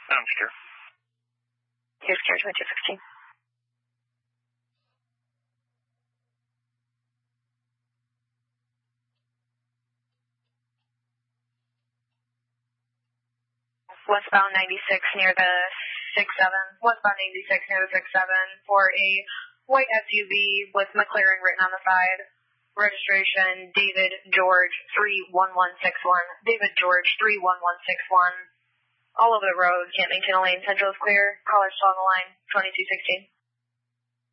I'm secure. You're secure, 2216. Westbound 96 near the 6-7. Westbound 86 near the 6-7 for a white SUV with McLaren written on the side. Registration David George 31161. David George 31161. All over the road. Can't maintain a lane. Central is clear. Callers still on the line. 2216.